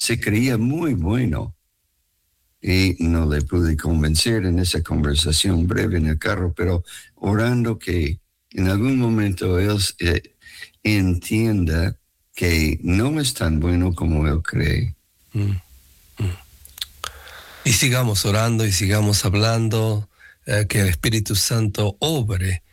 se creía muy bueno y no le pude convencer en esa conversación breve en el carro, pero orando que en algún momento él entienda que no es tan bueno como él cree. Y sigamos orando y sigamos hablando, que el Espíritu Santo obre